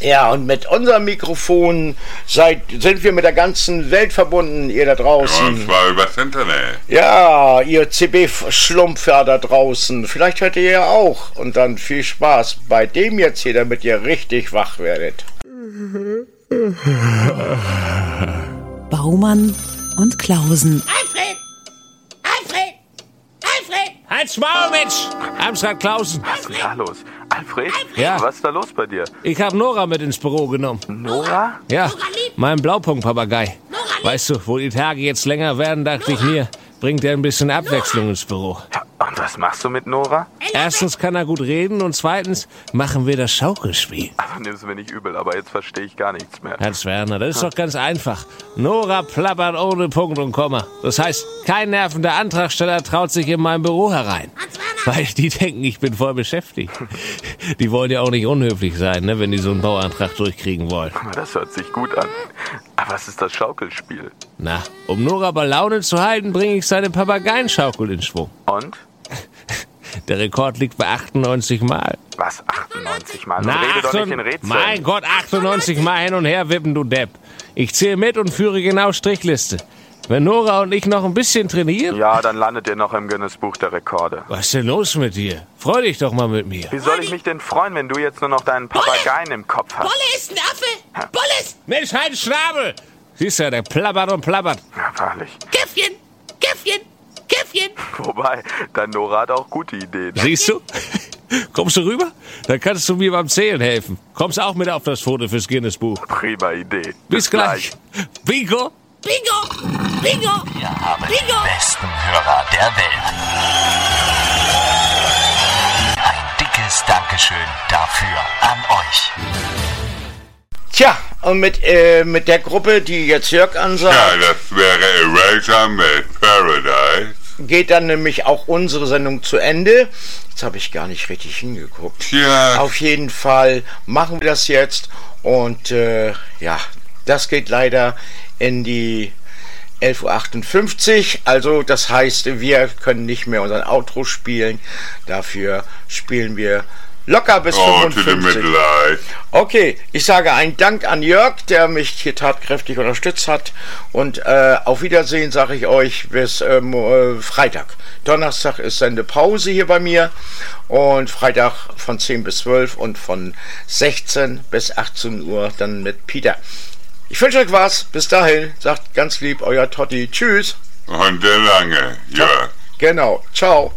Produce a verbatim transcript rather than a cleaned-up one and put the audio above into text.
Ja, und mit unserem Mikrofon seid, sind wir mit der ganzen Welt verbunden, ihr da draußen. Ja, und zwar übers Internet. Ja, ihr C B-Schlumpfer da draußen. Vielleicht hört ihr ja auch. Und dann viel Spaß bei dem jetzt hier, damit ihr richtig wach werdet. Baumann und Klausen. Alfred! Alfred! Alfred! Halt's Maul, Mensch! Amstrad Klausen. Was ist denn da los? Alfred? Ja. Was ist da los bei dir? Ich hab Nora mit ins Büro genommen. Nora? Ja, mein Blaupunktpapagei. Weißt du, wo die Tage jetzt länger werden, dachte ich mir, bringt er ein bisschen Abwechslung ins Büro. Ja, und was machst du mit Nora? Erstens kann er gut reden und zweitens machen wir das Schaukelspiel. Ach, nimm's mir nicht übel, aber jetzt verstehe ich gar nichts mehr. Hans Werner, das ist doch ganz einfach. Nora plappert ohne Punkt und Komma. Das heißt, kein nervender Antragsteller traut sich in mein Büro herein. Weil die denken, ich bin voll beschäftigt. Die wollen ja auch nicht unhöflich sein, ne, wenn die so einen Bauantrag durchkriegen wollen. Das hört sich gut an. Aber was ist das Schaukelspiel? Na, um Nora bei Laune zu halten, bringe ich seine Papageienschaukel in Schwung. Und? Der Rekord liegt bei achtundneunzig Mal. Was, achtundneunzig Mal? Na, Rede doch nicht in achtund- Rätseln. Mein Gott, achtundneunzig Mal hin und her wippen, du Depp. Ich zähle mit und führe genau Strichliste. Wenn Nora und ich noch ein bisschen trainieren... Ja, dann landet ihr noch im Guinness-Buch der Rekorde. Was ist denn los mit dir? Freu dich doch mal mit mir. Wie soll ich mich denn freuen, wenn du jetzt nur noch deinen Papageien im Kopf hast? Bolle ist ein Affe! Bolle ist... Mensch, halt den Schnabel! Siehst du, der plappert und plappert. Ja, wahrlich. Käffchen! Käffchen! Käffchen! Wobei, dein Nora hat auch gute Ideen. Siehst du? Kommst du rüber? Dann kannst du mir beim Zählen helfen. Kommst auch mit auf das Foto fürs Guinness-Buch. Prima Idee. Bis gleich. Bingo! Bingo! Bingo! Wir haben Bingo! die besten Hörer der Welt. Ein dickes Dankeschön dafür an euch. Tja, und mit, äh, mit der Gruppe, die jetzt Jörg ansagt, Ja, das wäre Erasure mit Paradise. geht dann nämlich auch unsere Sendung zu Ende. Jetzt habe ich gar nicht richtig hingeguckt. Tja, Auf jeden Fall machen wir das jetzt. Und äh, ja, das geht leider in die elf Uhr achtundfünfzig. Also das heißt, wir können nicht mehr unseren Outro spielen. Dafür spielen wir locker bis oh, to the fünfundfünfzig. midlife. Okay, ich sage einen Dank an Jörg, der mich hier tatkräftig unterstützt hat. Und äh, auf Wiedersehen sage ich euch bis ähm, äh, Freitag. Donnerstag ist Sendepause hier bei mir. Und Freitag von zehn bis zwölf und von sechzehn bis achtzehn Uhr dann mit Peter. Ich wünsche euch was. Bis dahin. Sagt ganz lieb euer Totti. Tschüss. Und der lange, ja. Genau. Ciao.